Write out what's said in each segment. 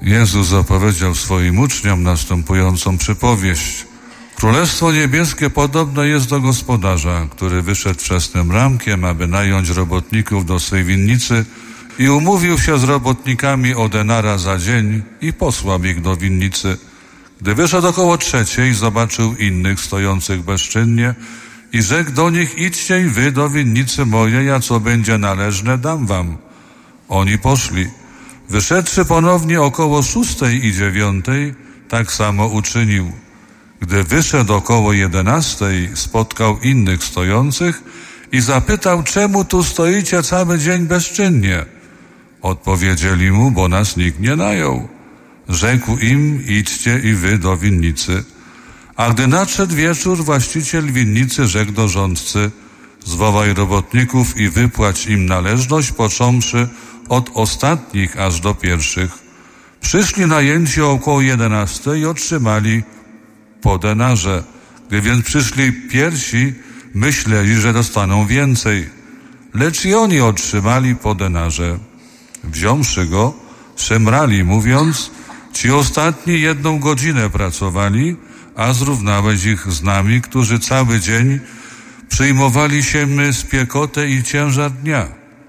Jezus opowiedział swoim uczniom następującą przypowieść. Królestwo niebieskie podobne jest do gospodarza, który wyszedł wczesnym rankiem, aby nająć robotników do swej winnicy i umówił się z robotnikami o denara za dzień i posłał ich do winnicy. Gdy wyszedł około 3:00, zobaczył innych stojących bezczynnie i rzekł do nich: idźcie i wy do winnicy mojej, a co będzie należne, dam wam. Oni poszli. Wyszedłszy ponownie około 6:00 i 9:00, tak samo uczynił. Gdy wyszedł około 11:00, spotkał innych stojących i zapytał: czemu tu stoicie cały dzień bezczynnie? Odpowiedzieli mu: bo nas nikt nie najął. Rzekł im: idźcie i wy do winnicy. A gdy nadszedł wieczór, właściciel winnicy rzekł do rządcy: zwołaj robotników i wypłać im należność, począwszy od ostatnich aż do pierwszych. Przyszli najęci około 11:00 i otrzymali po denarze. Gdy więc przyszli pierwsi, myśleli, że dostaną więcej, lecz i oni otrzymali po denarze. Wziąwszy go, szemrali, mówiąc: ci ostatni 1 godzinę pracowali, a zrównałeś ich z nami, którzy cały dzień przyjmowali się spiekotę i ciężar dnia.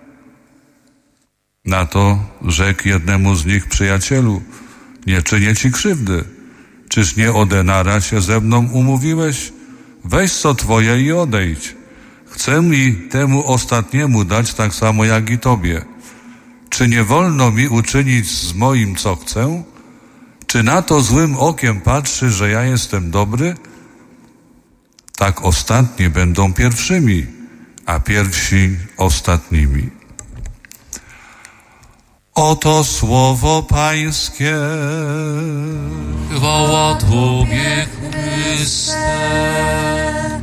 Na to rzekł jednemu z nich: przyjacielu, nie czynię ci krzywdy. Czyż nie o denara się ze mną umówiłeś? Weź co twoje i odejdź. Chcę i temu ostatniemu dać tak samo jak i tobie. Czy nie wolno mi uczynić z moim co chcę? Czy na to złym okiem patrzy, że ja jestem dobry? Tak ostatni będą pierwszymi, a pierwsi ostatnimi. Oto słowo Pańskie. Chwała Tobie, Chryste.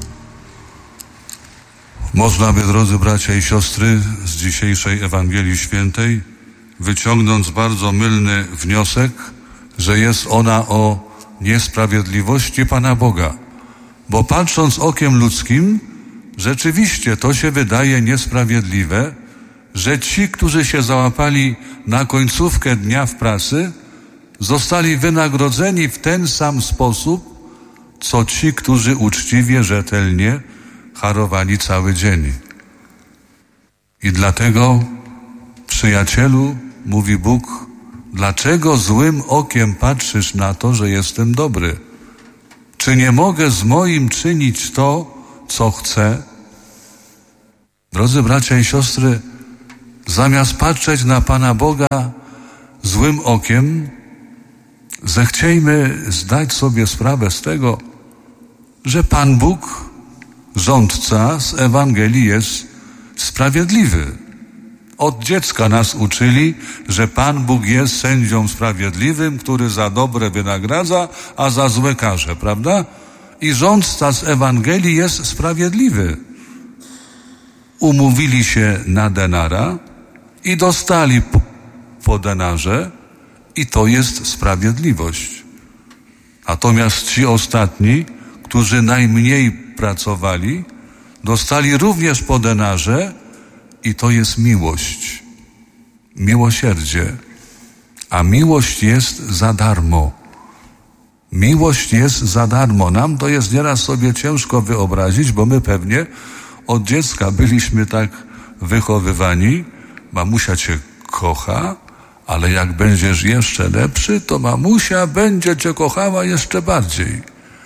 Można by, drodzy bracia i siostry, z dzisiejszej Ewangelii Świętej wyciągnąć bardzo mylny wniosek, że jest ona o niesprawiedliwości Pana Boga. Bo patrząc okiem ludzkim, rzeczywiście to się wydaje niesprawiedliwe, że ci, którzy się załapali na końcówkę dnia w pracy, zostali wynagrodzeni w ten sam sposób, co ci, którzy uczciwie, rzetelnie harowali cały dzień. I dlatego, przyjacielu, mówi Bóg, dlaczego złym okiem patrzysz na to, że jestem dobry? Czy nie mogę z moim czynić to, co chcę? Drodzy bracia i siostry, zamiast patrzeć na Pana Boga złym okiem, zechciejmy zdać sobie sprawę z tego, że Pan Bóg, rządca z Ewangelii, jest sprawiedliwy. Od dziecka nas uczyli, że Pan Bóg jest sędzią sprawiedliwym, który za dobre wynagradza, a za złe karze, prawda? I rządca z Ewangelii jest sprawiedliwy. Umówili się na denara i dostali po denarze i to jest sprawiedliwość. Natomiast ci ostatni, którzy najmniej pracowali, dostali również po denarze i to jest miłość, miłosierdzie. A miłość jest za darmo. Miłość jest za darmo. Nam to jest nieraz sobie ciężko wyobrazić, bo my pewnie od dziecka byliśmy tak wychowywani: mamusia cię kocha, ale jak będziesz jeszcze lepszy, to mamusia będzie cię kochała jeszcze bardziej.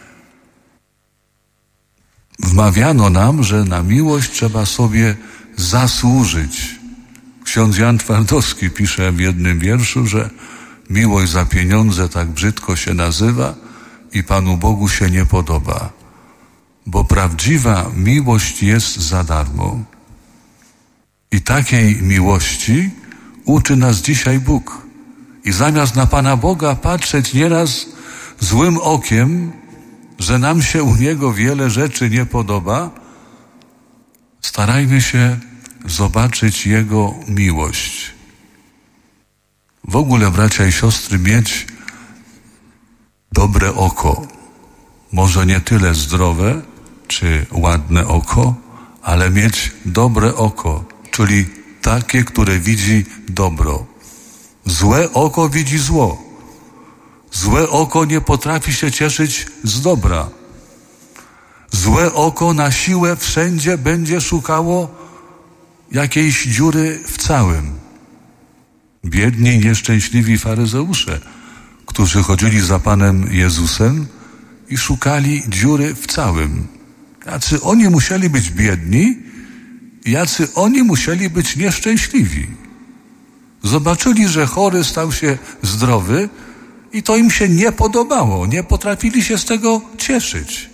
Wmawiano nam, że na miłość trzeba sobie zasłużyć. Ksiądz Jan Twardowski pisze w jednym wierszu, że miłość za pieniądze tak brzydko się nazywa i Panu Bogu się nie podoba, bo prawdziwa miłość jest za darmo. I takiej miłości uczy nas dzisiaj Bóg. I zamiast na Pana Boga patrzeć nieraz złym okiem, że nam się u Niego wiele rzeczy nie podoba, starajmy się zobaczyć Jego miłość. W ogóle, bracia i siostry, mieć dobre oko. Może nie tyle zdrowe czy ładne oko, ale mieć dobre oko, czyli takie, które widzi dobro. Złe oko widzi zło. Złe oko nie potrafi się cieszyć z dobra. Złe oko na siłę wszędzie będzie szukało jakiejś dziury w całym. Biedni i nieszczęśliwi faryzeusze, którzy chodzili za Panem Jezusem i szukali dziury w całym. Jacy oni musieli być biedni, jacy oni musieli być nieszczęśliwi. Zobaczyli, że chory stał się zdrowy i to im się nie podobało. Nie potrafili się z tego cieszyć.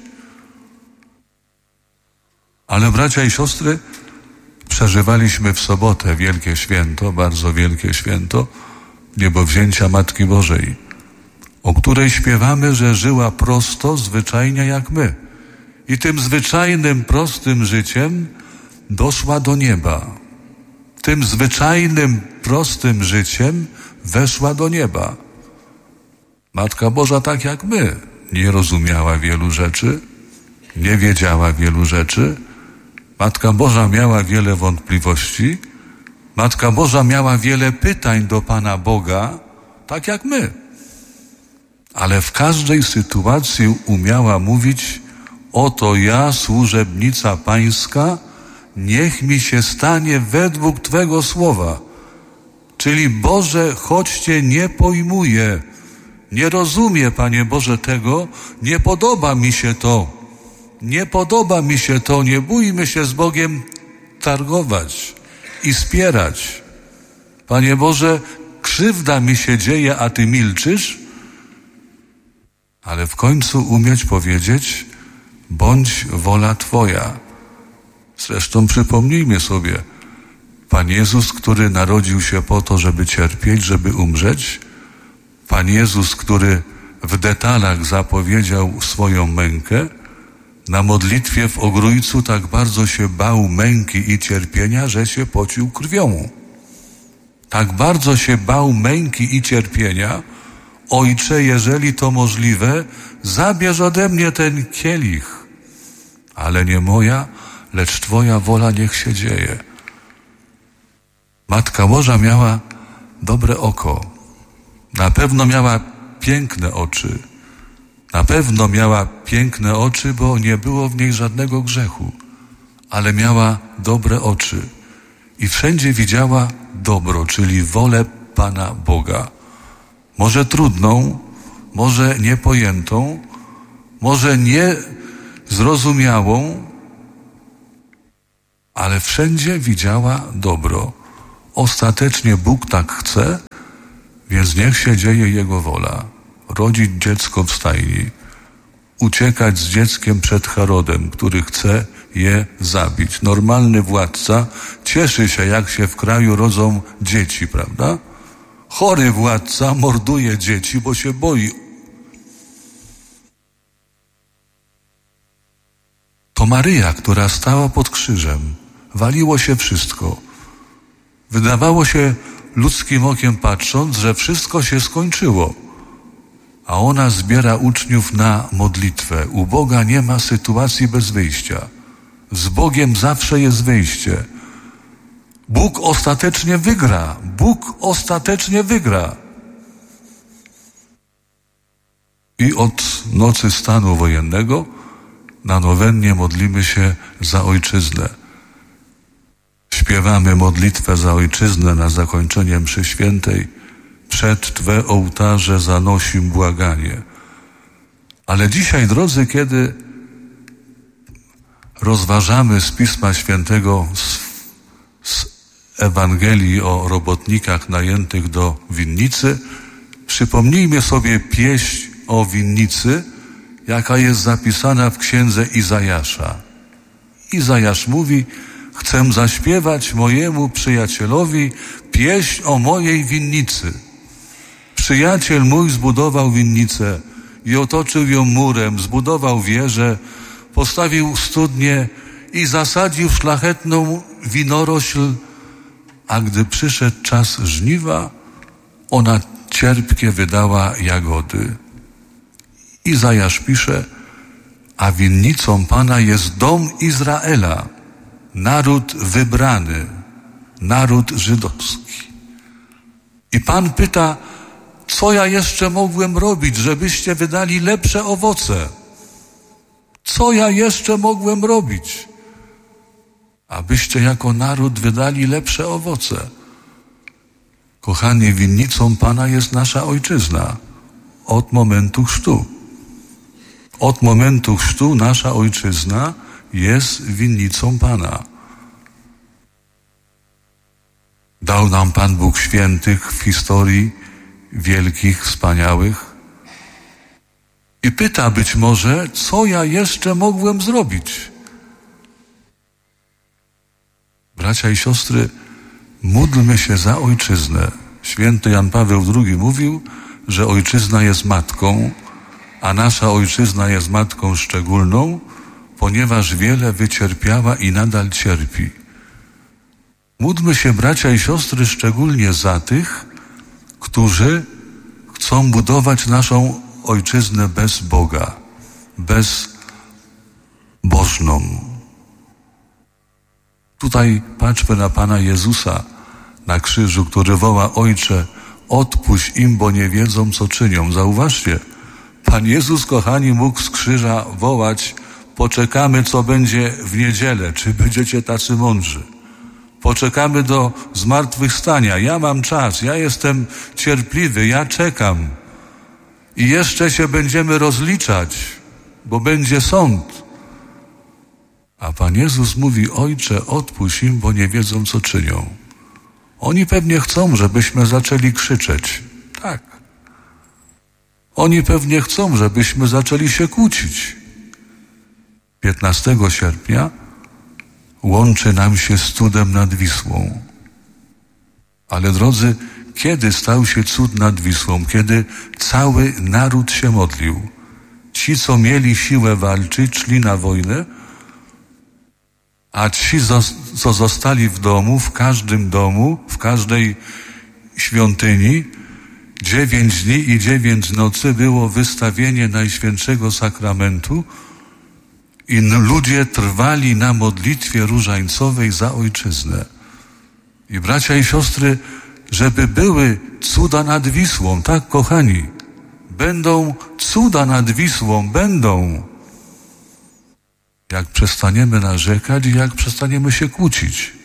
Ale bracia i siostry, przeżywaliśmy w sobotę wielkie święto, bardzo wielkie święto niebowzięcia Matki Bożej, o której śpiewamy, że żyła prosto, zwyczajnie jak my. I tym zwyczajnym, prostym życiem doszła do nieba. Tym zwyczajnym, prostym życiem weszła do nieba. Matka Boża tak jak my nie rozumiała wielu rzeczy, nie wiedziała wielu rzeczy. Matka Boża miała wiele wątpliwości. Matka Boża miała wiele pytań do Pana Boga, tak jak my. Ale w każdej sytuacji umiała mówić: oto ja, służebnica Pańska, niech mi się stanie według Twego słowa. Czyli Boże, choć Cię nie pojmuję, nie rozumie, Panie Boże, tego, nie podoba mi się to. Nie podoba mi się to, nie bójmy się z Bogiem targować i spierać. Panie Boże, krzywda mi się dzieje, a Ty milczysz? Ale w końcu umieć powiedzieć: bądź wola Twoja. Zresztą przypomnijmy sobie, Pan Jezus, który narodził się po to, żeby cierpieć, żeby umrzeć, Pan Jezus, który w detalach zapowiedział swoją mękę, na modlitwie w Ogrójcu tak bardzo się bał męki i cierpienia, że się pocił krwią. Tak bardzo się bał męki i cierpienia: Ojcze, jeżeli to możliwe, zabierz ode mnie ten kielich, ale nie moja, lecz Twoja wola niech się dzieje. Matka Boża miała dobre oko. Na pewno miała piękne oczy. Na pewno miała piękne oczy, bo nie było w niej żadnego grzechu. Ale miała dobre oczy. I wszędzie widziała dobro, czyli wolę Pana Boga. Może trudną, może niepojętą, może niezrozumiałą, ale wszędzie widziała dobro. Ostatecznie Bóg tak chce, więc niech się dzieje Jego wola. Rodzić dziecko w stajni, uciekać z dzieckiem przed Herodem, który chce je zabić. Normalny władca cieszy się, jak się w kraju rodzą dzieci, prawda? Chory władca morduje dzieci, bo się boi. To Maryja, która stała pod krzyżem. Waliło się wszystko. Wydawało się ludzkim okiem patrząc, że wszystko się skończyło. A ona zbiera uczniów na modlitwę. U Boga nie ma sytuacji bez wyjścia. Z Bogiem zawsze jest wyjście. Bóg ostatecznie wygra. Bóg ostatecznie wygra. I od nocy stanu wojennego na nowennie modlimy się za ojczyznę. Śpiewamy modlitwę za ojczyznę na zakończenie mszy świętej. Przed Twe ołtarze zanosim błaganie. Ale dzisiaj, drodzy, kiedy rozważamy z Pisma Świętego, z Ewangelii o robotnikach najętych do winnicy, przypomnijmy sobie pieśń o winnicy, jaka jest zapisana w księdze Izajasza. Izajasz mówi: chcę zaśpiewać mojemu przyjacielowi pieśń o mojej winnicy. Przyjaciel mój zbudował winnicę i otoczył ją murem, zbudował wieżę, postawił studnię i zasadził szlachetną winorośl, a gdy przyszedł czas żniwa, ona cierpkie wydała jagody. Izajasz pisze: a winnicą Pana jest dom Izraela, naród wybrany, naród żydowski. I Pan pyta, co ja jeszcze mogłem robić, żebyście wydali lepsze owoce? Co ja jeszcze mogłem robić, abyście jako naród wydali lepsze owoce? Kochani, winnicą Pana jest nasza ojczyzna. Od momentu chrztu. Od momentu chrztu nasza ojczyzna jest winnicą Pana. Dał nam Pan Bóg świętych w historii, wielkich, wspaniałych. I pyta być może, co ja jeszcze mogłem zrobić? Bracia i siostry, módlmy się za ojczyznę. Święty Jan Paweł II mówił, że ojczyzna jest matką, a nasza ojczyzna jest matką szczególną, ponieważ wiele wycierpiała i nadal cierpi. Módlmy się, bracia i siostry, szczególnie za tych, którzy chcą budować naszą ojczyznę bez Boga, bezbożną. Tutaj patrzmy na Pana Jezusa na krzyżu, który woła: Ojcze, odpuść im, bo nie wiedzą, co czynią. Zauważcie, Pan Jezus, kochani, mógł z krzyża wołać: poczekamy, co będzie w niedzielę, czy będziecie tacy mądrzy. Poczekamy do zmartwychwstania. Ja mam czas, ja jestem cierpliwy, ja czekam. I jeszcze się będziemy rozliczać, bo będzie sąd. A Pan Jezus mówi: Ojcze, odpuść im, bo nie wiedzą, co czynią. Oni pewnie chcą, żebyśmy zaczęli krzyczeć. Tak. Oni pewnie chcą, żebyśmy zaczęli się kłócić. 15 sierpnia łączy nam się z cudem nad Wisłą. Ale drodzy, kiedy stał się cud nad Wisłą? Kiedy cały naród się modlił. Ci, co mieli siłę walczyć, szli na wojnę, a ci, co zostali w domu, w każdym domu, w każdej świątyni, 9 dni i 9 nocy było wystawienie Najświętszego Sakramentu i ludzie trwali na modlitwie różańcowej za ojczyznę. I bracia i siostry, żeby były cuda nad Wisłą, tak, kochani, będą cuda nad Wisłą, będą. Jak przestaniemy narzekać i jak przestaniemy się kłócić.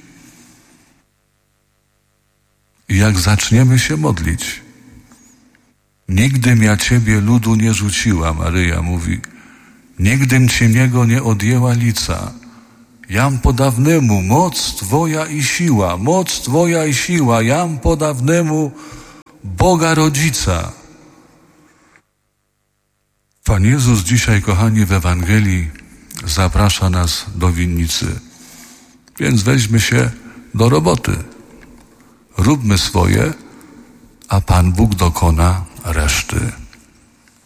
I jak zaczniemy się modlić. Nigdym ja Ciebie, ludu, nie rzuciła, Maryja mówi. Nigdym Ciemiego nie odjęła lica. Jam podawnemu moc Twoja i siła, jam podawnemu Boga Rodzica. Pan Jezus dzisiaj, kochani, w Ewangelii zaprasza nas do winnicy. Więc weźmy się do roboty. Róbmy swoje, a Pan Bóg dokona reszty.